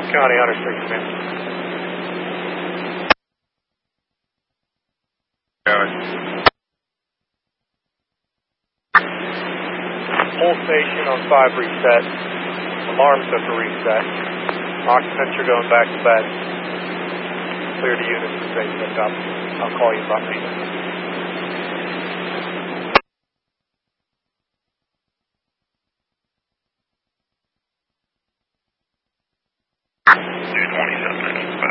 County, Hunter Street, man. Whole station on 5 reset. Alarm took a reset. Occupants are going back to bed. Clear the units as they pick up. I'll call you about 8 minutes.